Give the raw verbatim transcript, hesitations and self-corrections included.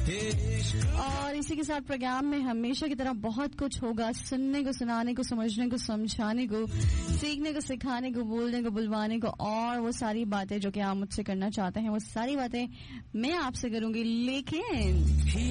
और इसी के साथ प्रोग्राम में हमेशा की तरह बहुत कुछ होगा, सुनने को, सुनाने को, समझने को, समझाने को, सीखने को, सिखाने को, बोलने को, बुलवाने को, और वो सारी बातें जो कि आप मुझसे करना चाहते हैं वो सारी बातें मैं आपसे करूंगी। लेकिन